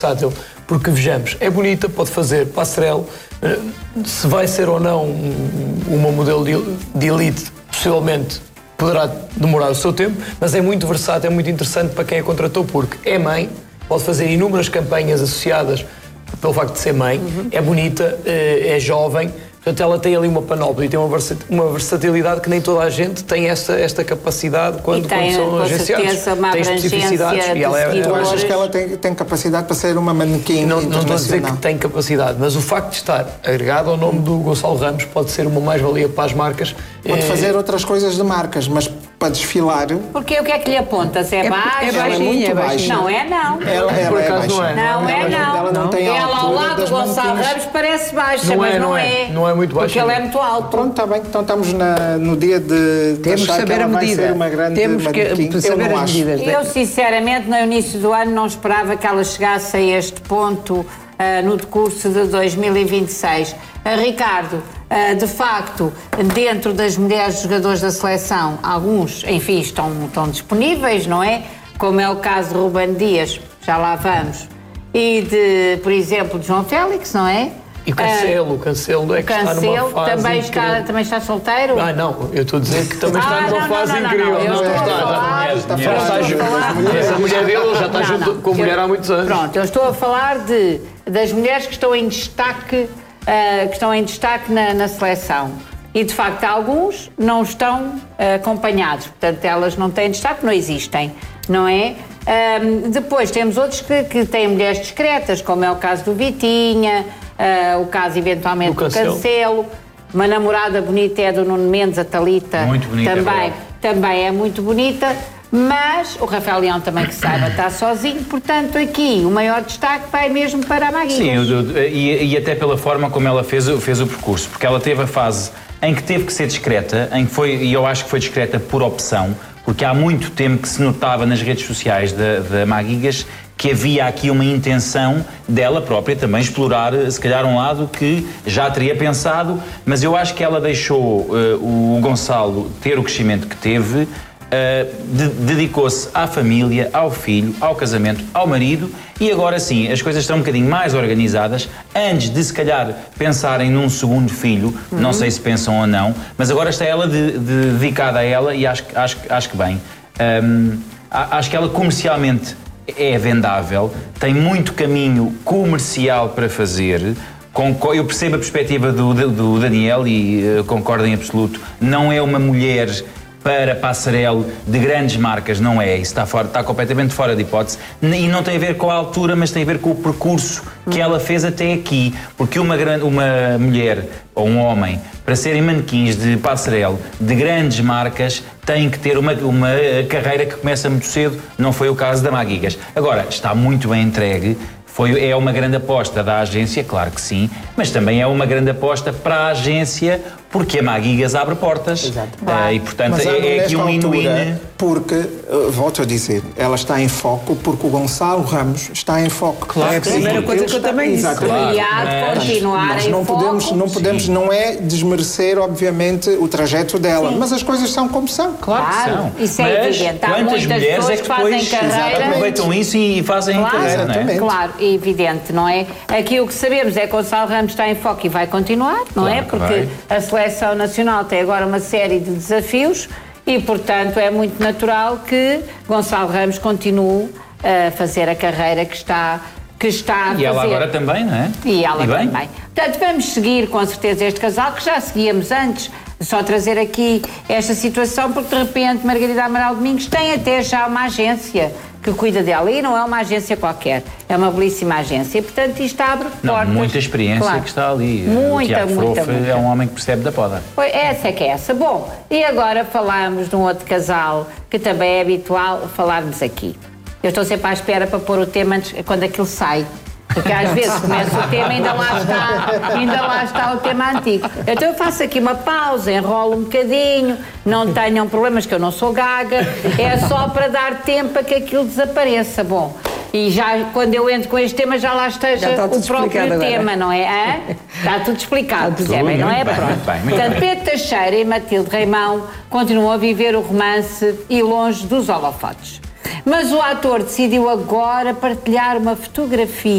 versátil, porque vejamos, é bonita, pode fazer passarela, se vai ser ou não uma modelo de elite, possivelmente poderá demorar o seu tempo, mas é muito versátil, é muito interessante para quem a contratou, porque é mãe, pode fazer inúmeras campanhas associadas pelo facto de ser mãe, é bonita, é jovem. Portanto, ela tem ali uma panóplia e tem uma versatilidade que nem toda a gente tem esta capacidade quando são agenciados. Tem especificidades. E ela tu achas que ela tem capacidade para ser uma manequim internacional? Não estou a dizer que tem capacidade, mas o facto de estar agregado ao nome do Gonçalo Ramos pode ser uma mais-valia para as marcas. Pode fazer outras coisas de marcas, mas para desfilar... Porque o que é que lhe apontas? É baixa? É baixinha, é baixinha. Não é, não. Ela é baixa. Não é, não. Ela não tem ela ao lado do Gonçalo Ramos parece baixa, mas não é. Não é muito baixa. Porque ele é muito alto. Pronto, está bem. Então estamos no dia de temos que saber a medida. Temos que saber as medidas. Eu, sinceramente, no início do ano não esperava que ela chegasse a este ponto no decurso de 2026. Ricardo, de facto, dentro das mulheres jogadores da seleção, alguns, enfim, estão disponíveis, não é? Como é o caso de Ruben Dias, já lá vamos, e de, por exemplo, de João Félix, não é? E o Cancelo é que está numa fase também está solteiro? Não, eu estou a dizer que também está numa fase incrível. Essa mulher dele já está junto com a mulher há muitos anos. Pronto, eu estou a falar das mulheres que estão em destaque, na seleção. E, de facto, alguns não estão acompanhados. Portanto, elas não têm destaque, não existem, não é? Depois temos outros que têm mulheres discretas, como é o caso do Vitinha, o caso, eventualmente, do Cancelo. Uma namorada bonita é do Nuno Mendes, a Thalita. Muito bonita. Também é muito bonita. Mas o Rafael Leão também, que saiba, está sozinho. Portanto, aqui, o maior destaque vai mesmo para a Maguinhos. Sim, e até pela forma como ela fez o percurso. Porque ela teve a fase em que teve que ser discreta, e eu acho que foi discreta por opção, porque há muito tempo que se notava nas redes sociais da Maguinhos que havia aqui uma intenção dela própria também explorar, se calhar, um lado que já teria pensado, mas eu acho que ela deixou o Gonçalo ter o crescimento que teve, dedicou-se à família, ao filho, ao casamento, ao marido, e agora sim, as coisas estão um bocadinho mais organizadas, antes de, se calhar, pensarem num segundo filho, não sei se pensam ou não, mas agora está ela dedicada a ela, e acho que bem. Acho que ela comercialmente é vendável, tem muito caminho comercial para fazer. Eu percebo a perspectiva do Daniel e concordo em absoluto. Não é uma mulher para passarela de grandes marcas, não é. Isso está completamente fora de hipótese. E não tem a ver com a altura, mas tem a ver com o percurso que ela fez até aqui. Porque uma mulher ou um homem, para serem manequins de passarela de grandes marcas, tem que ter uma carreira que começa muito cedo. Não foi o caso da Maguinhos. Agora, está muito bem entregue. É uma grande aposta da agência, claro que sim, mas também é uma grande aposta para a agência, porque a Maguinhos abre portas. Exato. E, portanto, é aqui um win-win. Porque, volto a dizer, ela está em foco porque o Gonçalo Ramos está em foco. Claro, é a primeira coisa que eu também disse. Claro, mas não podemos, não é desmerecer, obviamente, o trajeto dela, sim, mas as coisas são como são. Claro que são. Isso é evidente. Há quantas mulheres é que depois aproveitam isso e fazem carreira, não é? Claro, é evidente, não é? Aqui o que sabemos é que o Gonçalo Ramos está em foco e vai continuar, não é? Porque a seleção nacional tem agora uma série de desafios e, portanto, é muito natural que Gonçalo Ramos continue a fazer a carreira que está a fazer. E ela agora também, não é? E ela também. Portanto, vamos seguir com certeza este casal, que já seguíamos antes, só trazer aqui esta situação, porque de repente Margarida Amaral Domingos tem até já uma agência que cuida dela, e não é uma agência qualquer, é uma belíssima agência, e portanto isto abre portas. Muita experiência, claro, que está ali. Muita. É um homem que percebe da poda. Essa é que é essa. Bom, e agora falamos de um outro casal que também é habitual falarmos aqui. Eu estou sempre à espera para pôr o tema antes, quando aquilo sai. Porque às vezes começa o tema e ainda lá está o tema antigo. Então eu faço aqui uma pausa, enrolo um bocadinho, não tenham problemas que eu não sou gaga, é só para dar tempo a que aquilo desapareça. Bom, e já quando eu entro com este tema já lá esteja o próprio tema, não é? Está tudo explicado, percebem, não é? Pronto. Portanto, Pedro Teixeira e Matilde Reimão continuam a viver o romance e longe dos holofotes. Mas o ator decidiu agora partilhar uma fotografia